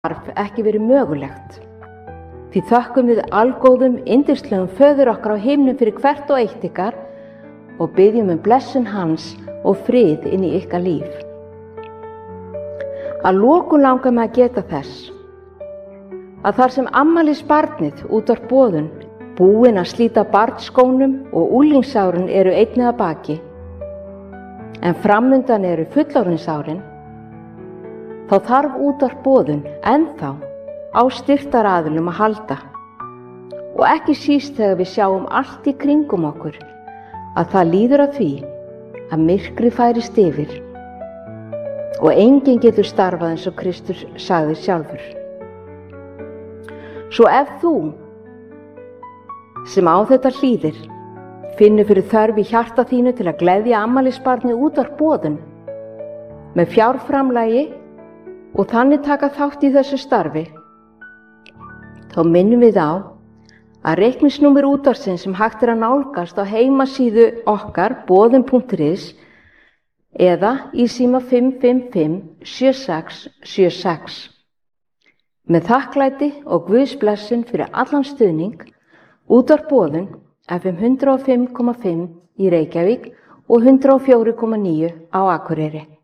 þarf ekki verið mögulegt. Því þökkum við algóðum, yndislegum föður okkar á himnum fyrir hvert og eitt ykkar og biðjum blessun hans og frið inn í ykkar líf. Að lokum langar mig að geta þess að þar sem afmælisbarnið útvarp boðun, búin að slíta barnsskónum og unglingsárin eru einnig að baki, en framundan eru fullorðinsárin, þá þarf útvarp boðun ennþá á styrktaraðilum að halda og ekki síst þegar við sjáum allt í kringum okkur að það líður að því að myrkrið færist yfir og enginn getur starfað eins og Kristur sagði sjálfur. Svo ef þú, sem á þetta hlýðir, finnur fyrir þörf í hjarta þínu til að gleðja afmælisbarnið útvarp boðun með fjárframlagi og þannig taka þátt í þessu starfi, þá minnum við á að reikningsnúmer útvarpsins sem hægt að nálgast á heimasíðu okkar boðun.is eða í síma 555 7676. Með þakklæti og Guðs blessun fyrir allan stuðning, útvarp boðun FM 105,5 í Reykjavík og 104,9 á Akureyri.